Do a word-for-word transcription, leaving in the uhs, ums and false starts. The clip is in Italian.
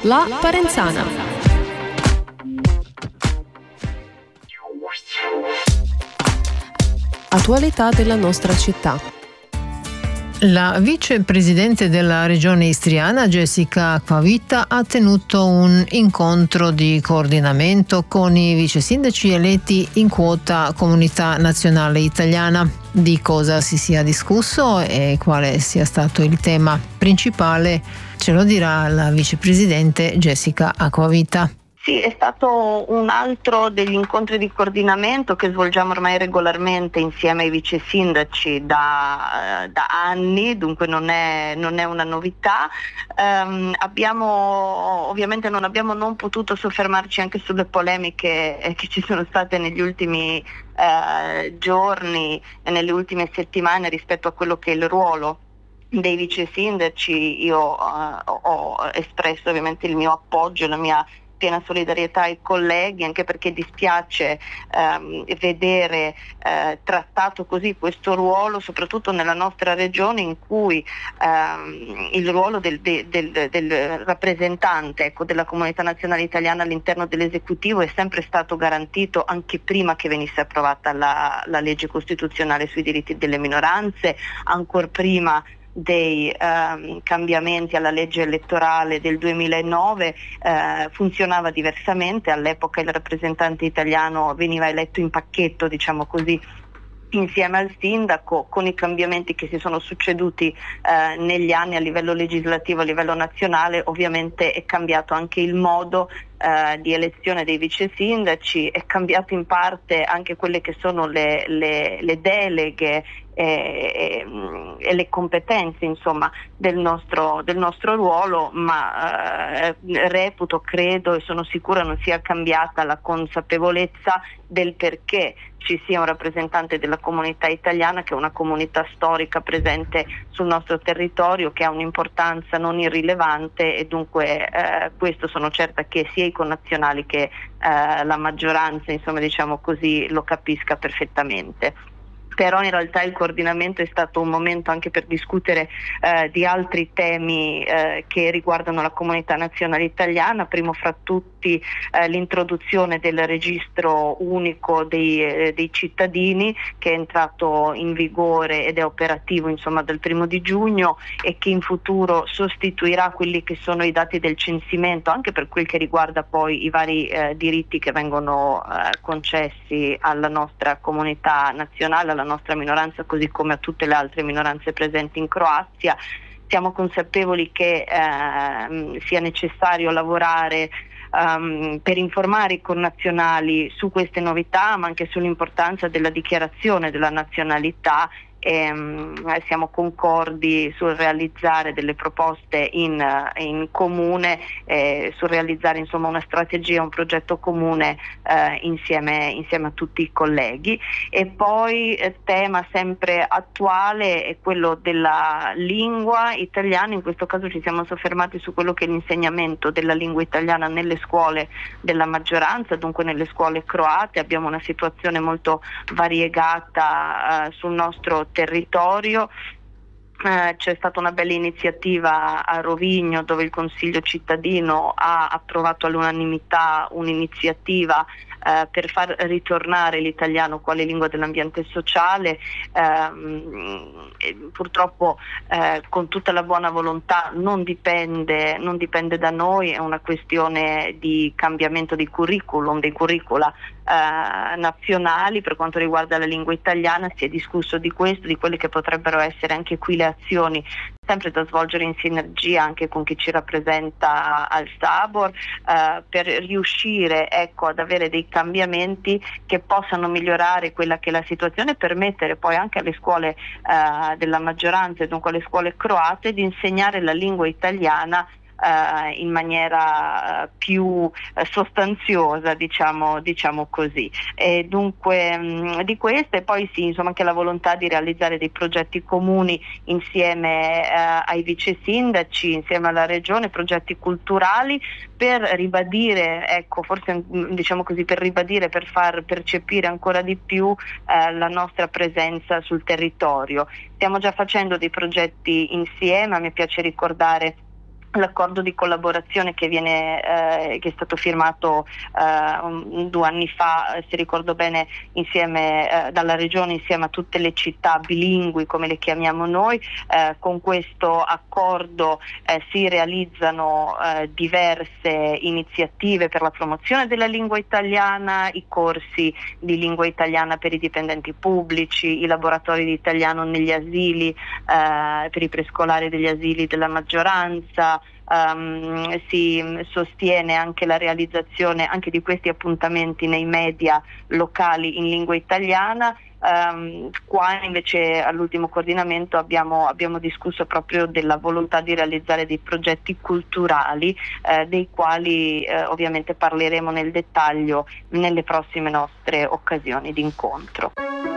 La Parenzana. Attualità della nostra città. La vicepresidente della regione istriana, Jessica Acquavitta, ha tenuto un incontro di coordinamento con i vice sindaci eletti in quota Comunità Nazionale Italiana. Di cosa si sia discusso e quale sia stato il tema principale ce lo dirà la vicepresidente Jessica Acquavitta. Sì, è stato un altro degli incontri di coordinamento che svolgiamo ormai regolarmente insieme ai vice sindaci da, da anni, dunque non è, non è una novità. Um, abbiamo, ovviamente non abbiamo non potuto soffermarci anche sulle polemiche eh, che ci sono state negli ultimi eh, giorni e nelle ultime settimane rispetto a quello che è il ruolo dei vice sindaci. Io uh, ho espresso ovviamente il mio appoggio, la mia piena solidarietà ai colleghi, anche perché dispiace ehm, vedere eh, trattato così questo ruolo, soprattutto nella nostra regione in cui ehm, il ruolo del, del, del, del rappresentante ecco, della comunità nazionale italiana all'interno dell'esecutivo è sempre stato garantito anche prima che venisse approvata la, la legge costituzionale sui diritti delle minoranze, ancor prima dei ehm, cambiamenti alla legge elettorale del duemilanove. Eh, funzionava diversamente. All'epoca il rappresentante italiano veniva eletto in pacchetto, diciamo così, insieme al sindaco. Con i cambiamenti che si sono succeduti eh, negli anni a livello legislativo, a livello nazionale, ovviamente è cambiato anche il modo eh, di elezione dei vice sindaci, è cambiato in parte anche quelle che sono le, le, le deleghe e, e, e le competenze insomma del nostro, del nostro ruolo, ma eh, reputo, credo e sono sicura non sia cambiata la consapevolezza del perché ci sia un rappresentante della comunità italiana, che è una comunità storica presente sul nostro territorio, che ha un'importanza non irrilevante, e dunque eh, questo sono certa che sia i connazionali che eh, la maggioranza, insomma diciamo così, lo capisca perfettamente. Però in realtà il coordinamento è stato un momento anche per discutere eh, di altri temi eh, che riguardano la comunità nazionale italiana, primo fra tutti eh, l'introduzione del registro unico dei, eh, dei cittadini, che è entrato in vigore ed è operativo insomma dal primo di giugno, e che in futuro sostituirà quelli che sono i dati del censimento, anche per quel che riguarda poi i vari eh, diritti che vengono eh, concessi alla nostra comunità nazionale, alla nostra minoranza, così come a tutte le altre minoranze presenti in Croazia. Siamo consapevoli che eh, sia necessario lavorare um, per informare i connazionali su queste novità, ma anche sull'importanza della dichiarazione della nazionalità. E, um, siamo concordi sul realizzare delle proposte in, in comune, eh, sul realizzare insomma una strategia, un progetto comune eh, insieme, insieme a tutti i colleghi. E poi eh, tema sempre attuale è quello della lingua italiana. In questo caso ci siamo soffermati su quello che è l'insegnamento della lingua italiana nelle scuole della maggioranza, dunque nelle scuole croate. Abbiamo una situazione molto variegata eh, sul nostro territorio. Eh, c'è stata una bella iniziativa a Rovigno, dove il Consiglio cittadino ha approvato all'unanimità un'iniziativa eh, per far ritornare l'italiano quale lingua dell'ambiente sociale. Eh, purtroppo eh, con tutta la buona volontà non dipende, non dipende da noi, è una questione di cambiamento di curriculum, dei curricula eh, nazionali. Per quanto riguarda la lingua italiana si è discusso di questo, di quelle che potrebbero essere anche qui le azioni sempre da svolgere in sinergia anche con chi ci rappresenta al Sabor, eh, per riuscire ecco, ad avere dei cambiamenti che possano migliorare quella che è la situazione e permettere poi anche alle scuole eh, della maggioranza e dunque alle scuole croate di insegnare la lingua italiana Uh, in maniera uh, più uh, sostanziosa, diciamo, diciamo così. E dunque mh, di questo, e poi sì, insomma anche la volontà di realizzare dei progetti comuni insieme uh, ai vice sindaci, insieme alla regione, progetti culturali per ribadire, ecco, forse diciamo così, per ribadire, per far percepire ancora di più uh, la nostra presenza sul territorio. Stiamo già facendo dei progetti insieme, a me piace ricordare l'accordo di collaborazione che viene eh, che è stato firmato eh, un, due anni fa, se ricordo bene, insieme eh, dalla regione insieme a tutte le città bilingui, come le chiamiamo noi. Eh, con questo accordo eh, si realizzano eh, diverse iniziative per la promozione della lingua italiana, i corsi di lingua italiana per i dipendenti pubblici, i laboratori di italiano negli asili, eh, per i prescolari degli asili della maggioranza. Um, si sostiene anche la realizzazione anche di questi appuntamenti nei media locali in lingua italiana. Um, qua invece all'ultimo coordinamento abbiamo, abbiamo discusso proprio della volontà di realizzare dei progetti culturali, eh, dei quali eh, ovviamente parleremo nel dettaglio nelle prossime nostre occasioni di incontro.